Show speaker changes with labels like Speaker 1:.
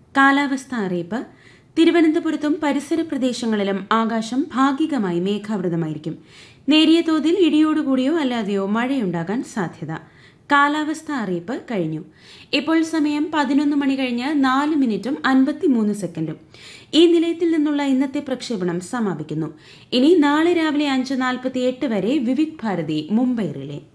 Speaker 1: കാലാവസ്ഥാ അറിയിപ്പ്. തിരുവനന്തപുരത്തും പരിസര പ്രദേശങ്ങളിലും ആകാശം ഭാഗികമായി മേഘാവൃതമായിരിക്കും. നേരിയ തോതിൽ ഇടിയോടുകൂടിയോ അല്ലാതെയോ മഴയുണ്ടാകാൻ സാധ്യത. കാലാവസ്ഥാ അറിയിപ്പ് കഴിഞ്ഞു. ഇപ്പോൾ സമയം 11 മണി കഴിഞ്ഞ് 4 മിനിറ്റും 53 സെക്കൻഡും. ഈ നിലയത്തിൽ നിന്നുള്ള ഇന്നത്തെ പ്രക്ഷേപണം സമാപിക്കുന്നു. ഇനി നാളെ രാവിലെ 5:48 വരെ വിവിധ് ഭാരതി മുംബൈ റിലേ.